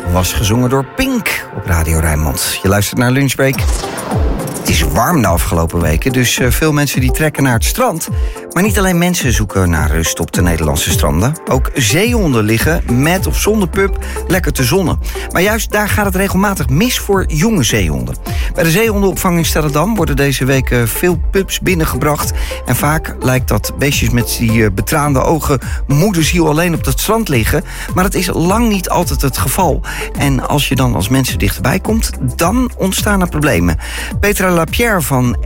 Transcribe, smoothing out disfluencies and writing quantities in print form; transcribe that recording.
was gezongen door Pink op Radio Rijnmond. Je luistert naar Lunchbreak. Het is warm de afgelopen weken, dus veel mensen die trekken naar het strand. Maar niet alleen mensen zoeken naar rust op de Nederlandse stranden. Ook zeehonden liggen, met of zonder pup, lekker te zonnen. Maar juist daar gaat het regelmatig mis voor jonge zeehonden. Bij de zeehondenopvang in Stellendam worden deze week veel pups binnengebracht. En vaak lijkt dat beestjes met die betraande ogen moederziel alleen op het strand liggen. Maar dat is lang niet altijd het geval. En als je dan als mensen dichterbij komt, dan ontstaan er problemen. Petra Lapierre van